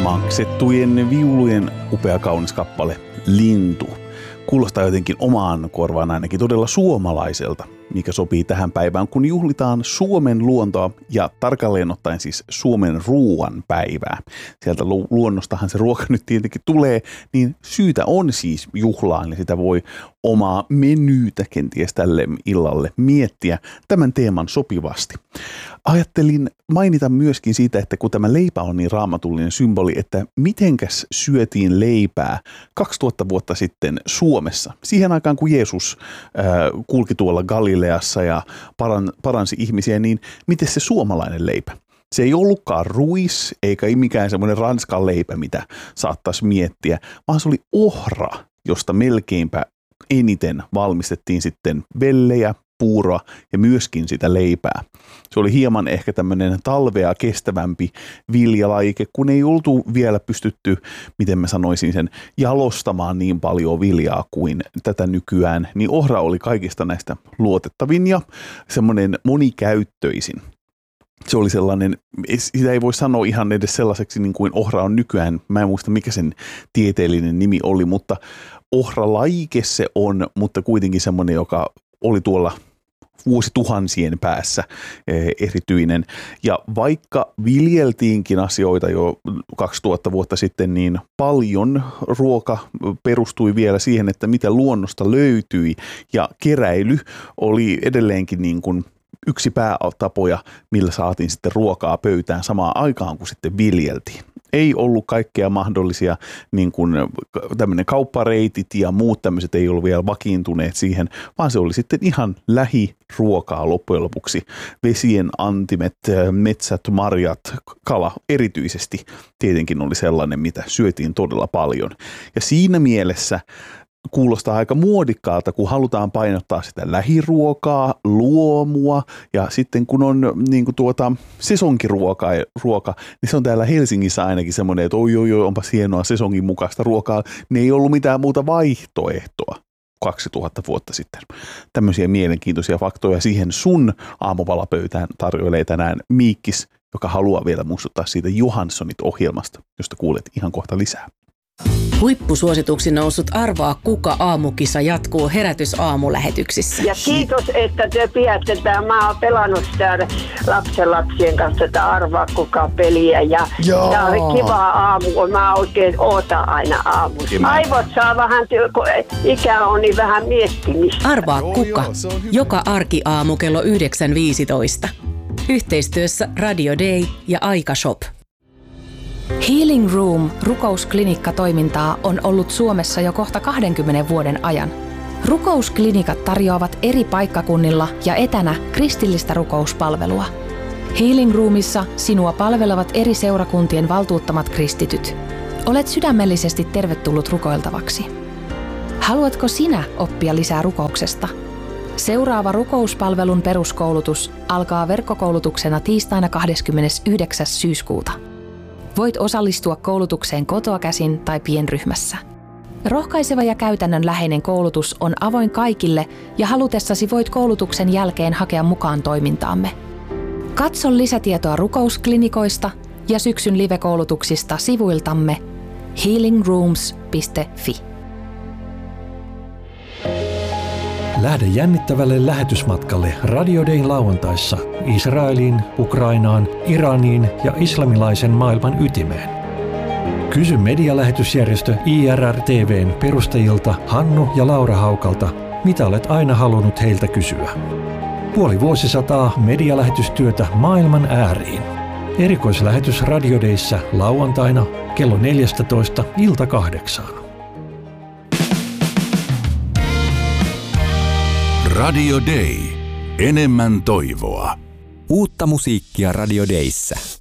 maksettujen viulujen upea kaunis kappale Lintu. Kuulostaa jotenkin omaan korvaan ainakin todella suomalaiselta, mikä sopii tähän päivään, kun juhlitaan Suomen luontoa ja tarkalleen ottaen siis Suomen ruoan päivää. Sieltä luonnostahan se ruoka nyt tietenkin tulee, niin syytä on siis juhlaan ja sitä voi omaa menyytä kenties tälle illalle miettiä tämän teeman sopivasti. Ajattelin mainita myöskin siitä, että kun tämä leipä on niin raamatullinen symboli, että mitenkäs syötiin leipää 2000 vuotta sitten Suomessa. Siihen aikaan, kun Jeesus kulki tuolla Galileassa ja paransi ihmisiä, niin miten se suomalainen leipä? Se ei ollutkaan ruis eikä mikään semmoinen ranskan leipä, mitä saattaisi miettiä, vaan se oli ohra, josta melkeinpä eniten valmistettiin sitten vellejä, puuroa ja myöskin sitä leipää. Se oli hieman ehkä tämmöinen talvea kestävämpi viljalajike, kun ei oltu vielä pystytty, miten mä sanoisin sen, jalostamaan niin paljon viljaa kuin tätä nykyään, niin ohra oli kaikista näistä luotettavin ja semmoinen monikäyttöisin. Se oli sellainen, sitä ei voi sanoa ihan edes sellaiseksi niin kuin ohra on nykyään. Mä en muista mikä sen tieteellinen nimi oli, mutta ohralajike se on, mutta kuitenkin semmoinen, joka oli tuolla vuosituhansien päässä erityinen. Ja vaikka viljeltiinkin asioita jo 2000 vuotta sitten, niin paljon ruoka perustui vielä siihen, että mitä luonnosta löytyi. Ja keräily oli edelleenkin niin kuin yksi päätapoja, millä saatiin sitten ruokaa pöytään samaan aikaan, kun sitten viljeltiin. Ei ollut kaikkea mahdollisia, niin kuin tämmöinen kauppareitit ja muut tämmöiset ei ollut vielä vakiintuneet siihen, vaan se oli sitten ihan lähiruokaa loppujen lopuksi. Vesien antimet, metsät, marjat, kala erityisesti tietenkin oli sellainen, mitä syötiin todella paljon. Ja siinä mielessä kuulostaa aika muodikkaalta, kun halutaan painottaa sitä lähiruokaa, luomua ja sitten kun on niin kuin sesonkiruoka, niin se on täällä Helsingissä ainakin semmoinen, että oi, onpas hienoa sesongin mukaista ruokaa. Ne ei ollut mitään muuta vaihtoehtoa 2000 vuotta sitten. Tämmöisiä mielenkiintoisia faktoja siihen sun aamupalapöytään tarjoilee tänään Miikkis, joka haluaa vielä muistuttaa siitä Johanssonit-ohjelmasta, josta kuulet ihan kohta lisää. Huippusuosituksi noussut Arvaa kuka -aamukisa jatkuu Herätys-aamulähetyksissä. Ja kiitos, että te pidätte tätä. Mä oon pelannut sitä lapsenlapsien kanssa tätä Arvaa kuka -peliä. Ja tää oli kiva aamu, kun mä oikein ootan aina aamussa. Aivot saa vähän, kun ikä on niin vähän miettimistä. Arvaa kuka. Joka arkiaamu kello 9.15. Yhteistyössä Radio Day ja Aikashop. Healing Room rukousklinikka-toimintaa on ollut Suomessa jo kohta 20 vuoden ajan. Rukousklinikat tarjoavat eri paikkakunnilla ja etänä kristillistä rukouspalvelua. Healing Roomissa sinua palvelevat eri seurakuntien valtuuttamat kristityt. Olet sydämellisesti tervetullut rukoiltavaksi. Haluatko sinä oppia lisää rukouksesta? Seuraava rukouspalvelun peruskoulutus alkaa verkkokoulutuksena tiistaina 29. syyskuuta. Voit osallistua koulutukseen kotoa käsin tai pienryhmässä. Rohkaiseva ja käytännönläheinen koulutus on avoin kaikille ja halutessasi voit koulutuksen jälkeen hakea mukaan toimintaamme. Katso lisätietoa rukousklinikoista ja syksyn live-koulutuksista sivuiltamme healingrooms.fi. Lähde jännittävälle lähetysmatkalle Radio Dayn lauantaissa Israeliin, Ukrainaan, Iraniin ja islamilaisen maailman ytimeen. Kysy medialähetysjärjestö IRR-TV:n perustajilta Hannu ja Laura Haukalta, mitä olet aina halunnut heiltä kysyä. Puoli vuosisataa medialähetystyötä maailman ääriin. Erikoislähetys Radio Dayssä lauantaina kello 14 ilta 8. Radio Day. Enemmän toivoa. Uutta musiikkia Radio Dayssä.